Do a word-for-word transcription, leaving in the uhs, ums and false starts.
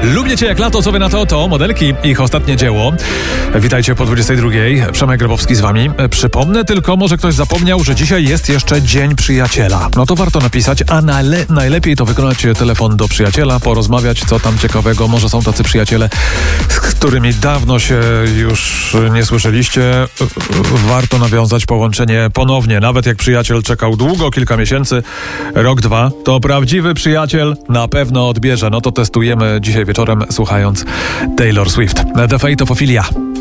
Lubię Cię jak lato, co Wy na to? To modelki, ich ostatnie dzieło. Witajcie po dwudziestej drugiej. Przemek Grabowski z Wami. Przypomnę tylko, może ktoś zapomniał, że dzisiaj jest jeszcze Dzień Przyjaciela. No to warto napisać, a najle- najlepiej to wykonać telefon do przyjaciela, porozmawiać, co tam ciekawego. Może są tacy przyjaciele, z którymi dawno się już nie słyszeliście. Warto nawiązać połączenie ponownie. Nawet jak przyjaciel czekał długo, kilka miesięcy, rok, dwa, to prawdziwy przyjaciel na pewno odbierze. No to testujemy dzisiaj wieczorem, słuchając Taylor Swift. The Fate of Ophelia.